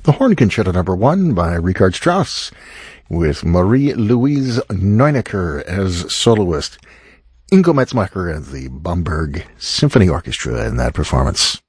The Horn Concerto No. 1 by Richard Strauss, with Marie-Louise Neunecker as soloist, Ingo Metzmacher and the Bamberg Symphony Orchestra in that performance.